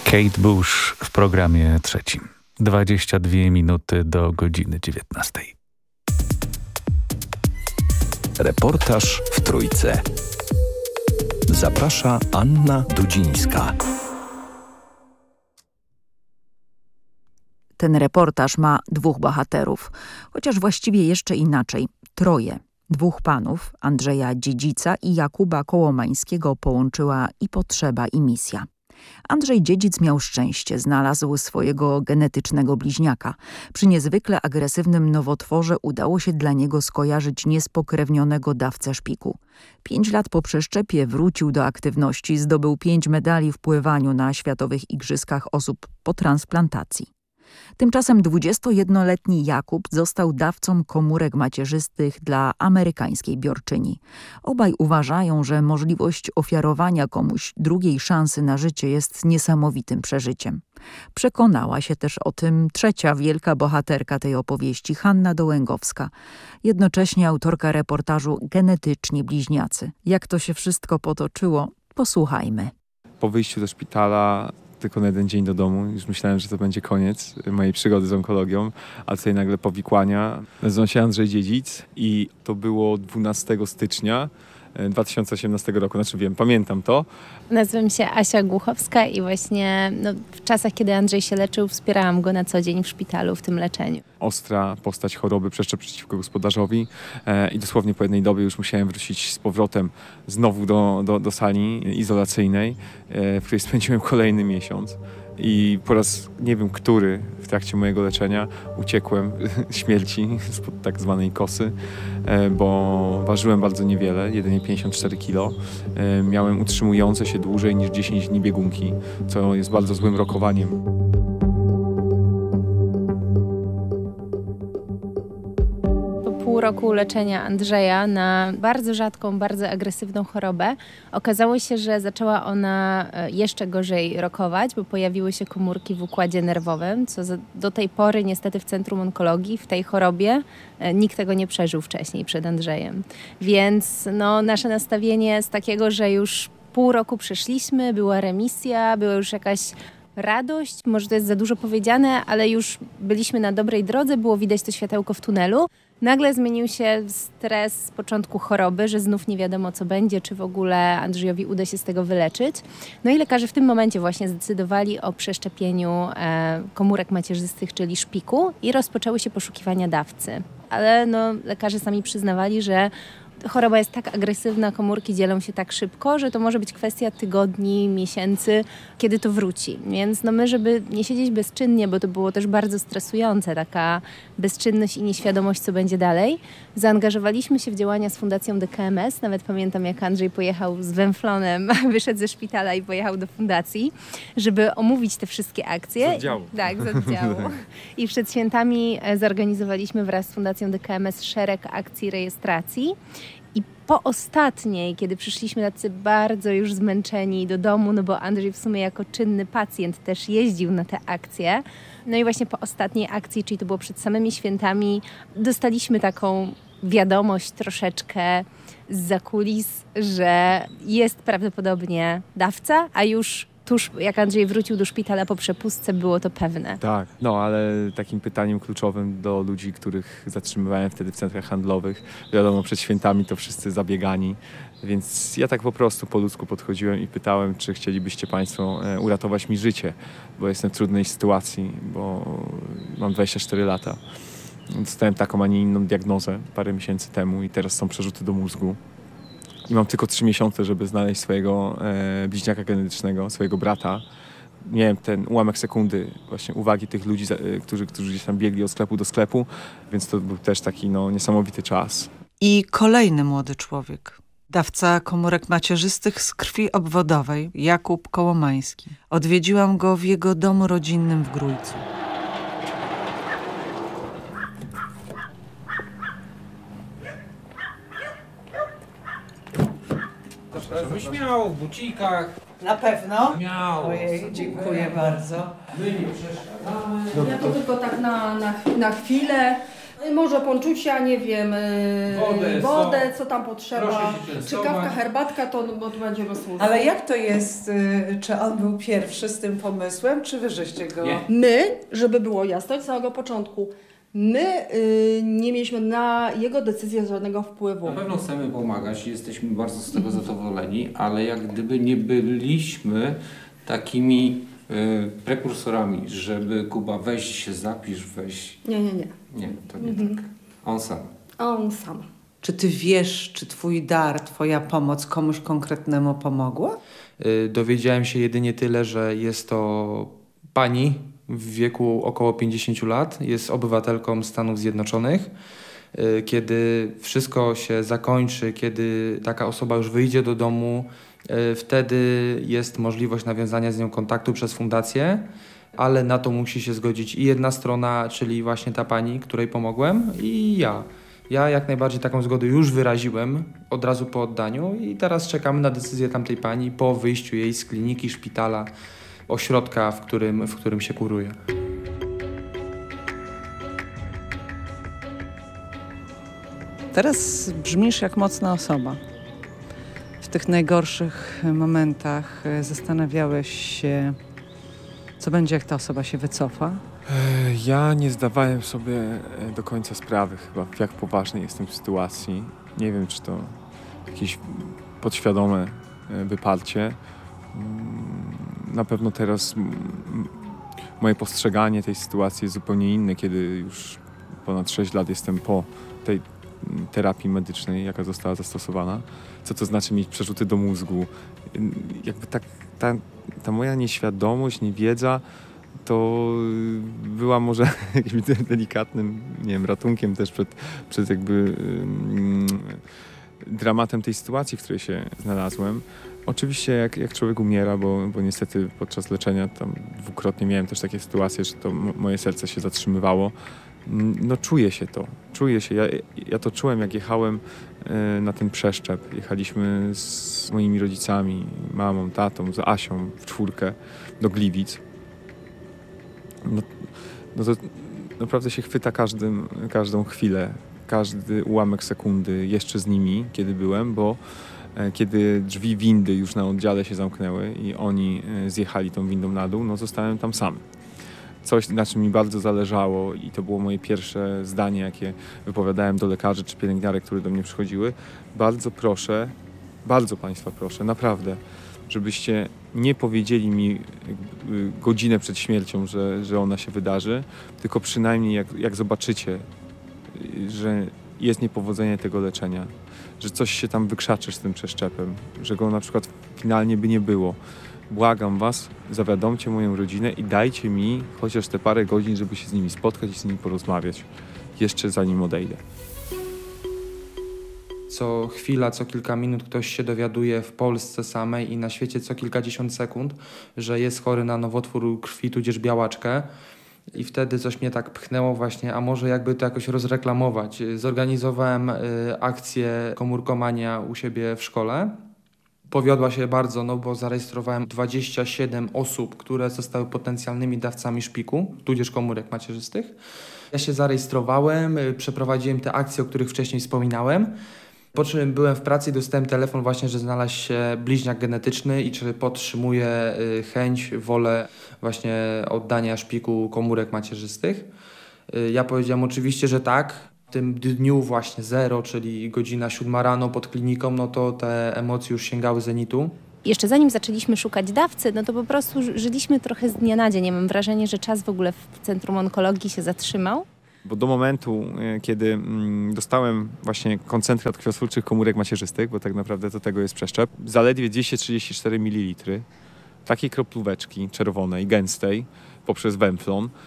Kate Bush w programie trzecim. 22 minuty do godziny 19. Reportaż w Trójce. Zaprasza Anna Dudzińska. Ten reportaż ma dwóch bohaterów, chociaż właściwie jeszcze inaczej. Troje. Dwóch panów, Andrzeja Dziedzica i Jakuba Kołomańskiego, połączyła i potrzeba, i misja. Andrzej Dziedzic miał szczęście, znalazł swojego genetycznego bliźniaka. Przy niezwykle agresywnym nowotworze udało się dla niego skojarzyć niespokrewnionego dawcę szpiku. 5 lat po przeszczepie wrócił do aktywności, zdobył 5 medali w pływaniu na Światowych Igrzyskach osób po transplantacji. Tymczasem 21-letni Jakub został dawcą komórek macierzystych dla amerykańskiej biorczyni. Obaj uważają, że możliwość ofiarowania komuś drugiej szansy na życie jest niesamowitym przeżyciem. Przekonała się też o tym trzecia wielka bohaterka tej opowieści, Hanna Dołęgowska, jednocześnie autorka reportażu Genetyczni bliźniacy. Jak to się wszystko potoczyło, posłuchajmy. Po wyjściu do szpitala tylko na jeden dzień do domu. Już myślałem, że to będzie koniec mojej przygody z onkologią, a tutaj nagle powikłania. Nazywam się Andrzej Dziedzic i to było 12 stycznia 2018 roku, pamiętam to. Nazywam się Asia Głuchowska i właśnie w czasach, kiedy Andrzej się leczył, wspierałam go na co dzień w szpitalu w tym leczeniu. Ostra postać choroby, przeszczep przeciwko gospodarzowi i dosłownie po jednej dobie już musiałem wrócić z powrotem znowu do sali izolacyjnej, w której spędziłem kolejny miesiąc. I po raz nie wiem który w trakcie mojego leczenia uciekłem śmierci spod tak zwanej kosy, bo ważyłem bardzo niewiele, jedynie 54 kg. Miałem utrzymujące się dłużej niż 10 dni biegunki, co jest bardzo złym rokowaniem. Pół roku leczenia Andrzeja na bardzo rzadką, bardzo agresywną chorobę. Okazało się, że zaczęła ona jeszcze gorzej rokować, bo pojawiły się komórki w układzie nerwowym, co do tej pory niestety w Centrum Onkologii w tej chorobie nikt tego nie przeżył wcześniej przed Andrzejem. Więc nasze nastawienie z takiego, że już pół roku przeszliśmy, była remisja, była już jakaś radość, może to jest za dużo powiedziane, ale już byliśmy na dobrej drodze, było widać to światełko w tunelu. Nagle zmienił się stres z początku choroby, że znów nie wiadomo co będzie, czy w ogóle Andrzejowi uda się z tego wyleczyć. I lekarze w tym momencie właśnie zdecydowali o przeszczepieniu komórek macierzystych, czyli szpiku i rozpoczęły się poszukiwania dawcy. Ale lekarze sami przyznawali, że choroba jest tak agresywna, komórki dzielą się tak szybko, że to może być kwestia tygodni, miesięcy, kiedy to wróci. Więc my, żeby nie siedzieć bezczynnie, bo to było też bardzo stresujące, taka bezczynność i nieświadomość, co będzie dalej, zaangażowaliśmy się w działania z Fundacją DKMS. Nawet pamiętam, jak Andrzej pojechał z węflonem, wyszedł ze szpitala i pojechał do fundacji, żeby omówić te wszystkie akcje. Z oddziału. Tak, z oddziału. I przed świętami zorganizowaliśmy wraz z Fundacją DKMS szereg akcji rejestracji. I po ostatniej, kiedy przyszliśmy tacy bardzo już zmęczeni do domu, bo Andrzej w sumie jako czynny pacjent też jeździł na te akcje. I właśnie po ostatniej akcji, czyli to było przed samymi świętami, dostaliśmy taką wiadomość troszeczkę zza kulis, że jest prawdopodobnie dawca, a już tuż jak Andrzej wrócił do szpitala po przepustce, było to pewne. Tak, ale takim pytaniem kluczowym do ludzi, których zatrzymywałem wtedy w centrach handlowych, wiadomo, przed świętami to wszyscy zabiegani, więc ja tak po prostu po ludzku podchodziłem i pytałem, czy chcielibyście Państwo uratować mi życie, bo jestem w trudnej sytuacji, bo mam 24 lata. Dostałem taką, a nie inną diagnozę parę miesięcy temu i teraz są przerzuty do mózgu. I mam tylko 3 miesiące, żeby znaleźć swojego bliźniaka genetycznego, swojego brata. Miałem ten ułamek sekundy właśnie uwagi tych ludzi, którzy gdzieś tam biegli od sklepu do sklepu, więc to był też taki niesamowity czas. I kolejny młody człowiek. Dawca komórek macierzystych z krwi obwodowej, Jakub Kołomański. Odwiedziłam go w jego domu rodzinnym w Grójcu. Żeby śmiało, w bucikach. Na pewno? Śmiało. Ojej, dziękuję bardzo. My nie przeszkadzamy. Ja to tylko tak na chwilę, Może ponczusia, nie wiem, wodę, co tam potrzeba, Proszę się czy częstować. kawka, herbatka, to będziemy słuchać. Ale jak to jest, czy on był pierwszy z tym pomysłem, czy wy żeście go... Nie. My, żeby było jasne, od samego początku, my nie mieliśmy na jego decyzję żadnego wpływu. Na pewno chcemy pomagać i jesteśmy bardzo z tego zadowoleni, ale jak gdyby nie byliśmy takimi prekursorami, żeby Kuba weź się zapisz, weź... Nie. Nie, to nie tak. On sam. On sam. Czy ty wiesz, czy twój dar, twoja pomoc komuś konkretnemu pomogła? Dowiedziałem się jedynie tyle, że jest to pani w wieku około 50 lat, jest obywatelką Stanów Zjednoczonych. Kiedy wszystko się zakończy, kiedy taka osoba już wyjdzie do domu, wtedy jest możliwość nawiązania z nią kontaktu przez fundację, ale na to musi się zgodzić i jedna strona, czyli właśnie ta pani, której pomogłem, i ja. Ja jak najbardziej taką zgodę już wyraziłem od razu po oddaniu i teraz czekamy na decyzję tamtej pani po wyjściu jej z kliniki, szpitala, ośrodka, w którym się kuruje. Teraz brzmisz jak mocna osoba. W tych najgorszych momentach zastanawiałeś się, co będzie, jak ta osoba się wycofa? Ja nie zdawałem sobie do końca sprawy chyba, w jak poważnej jestem w sytuacji. Nie wiem, czy to jakieś podświadome wyparcie. Na pewno teraz moje postrzeganie tej sytuacji jest zupełnie inne, kiedy już ponad 6 lat jestem po tej terapii medycznej, jaka została zastosowana. Co to znaczy mieć przerzuty do mózgu. Jakby ta moja nieświadomość, niewiedza to była może jakimś delikatnym, nie wiem, ratunkiem też przed jakby dramatem tej sytuacji, w której się znalazłem. Oczywiście jak człowiek umiera, bo niestety podczas leczenia tam dwukrotnie miałem też takie sytuacje, że to moje serce się zatrzymywało. No czuję się to. Ja to czułem, jak jechałem na ten przeszczep. Jechaliśmy z moimi rodzicami, mamą, tatą, z Asią w 4 do Gliwic. No to naprawdę się chwyta każdą chwilę, każdy ułamek sekundy jeszcze z nimi, kiedy byłem, bo kiedy drzwi windy już na oddziale się zamknęły i oni zjechali tą windą na dół, no zostałem tam sam. Coś, na czym mi bardzo zależało i to było moje pierwsze zdanie, jakie wypowiadałem do lekarzy czy pielęgniarek, które do mnie przychodziły. Bardzo Państwa proszę, naprawdę, żebyście nie powiedzieli mi godzinę przed śmiercią, że ona się wydarzy, tylko przynajmniej jak zobaczycie, że jest niepowodzenie tego leczenia, że coś się tam wykrzaczy z tym przeszczepem, że go na przykład finalnie by nie było. Błagam was, zawiadomcie moją rodzinę i dajcie mi chociaż te parę godzin, żeby się z nimi spotkać i z nimi porozmawiać, jeszcze zanim odejdę. Co chwila, co kilka minut ktoś się dowiaduje w Polsce samej i na świecie co kilkadziesiąt sekund, że jest chory na nowotwór krwi tudzież białaczkę. I wtedy coś mnie tak pchnęło właśnie, a może jakby to jakoś rozreklamować. Zorganizowałem akcję komórkomania u siebie w szkole. Powiodła się bardzo, no bo zarejestrowałem 27 osób, które zostały potencjalnymi dawcami szpiku, tudzież komórek macierzystych. Ja się zarejestrowałem, przeprowadziłem te akcje, o których wcześniej wspominałem. Po czym byłem w pracy i dostałem telefon właśnie, że znalazł się bliźniak genetyczny i czy podtrzymuję chęć, wolę właśnie oddania szpiku komórek macierzystych. Ja powiedziałem oczywiście, że tak. W tym dniu właśnie 0, czyli godzina 7 rano pod kliniką, no to te emocje już sięgały zenitu. Jeszcze zanim zaczęliśmy szukać dawcy, no to po prostu żyliśmy trochę z dnia na dzień. Ja mam wrażenie, że czas w ogóle w Centrum Onkologii się zatrzymał. Bo do momentu, kiedy dostałem właśnie koncentrat krwiotwórczych komórek macierzystych, bo tak naprawdę do tego jest przeszczep, zaledwie 234 ml takiej kroplóweczki czerwonej, gęstej, poprzez węflon,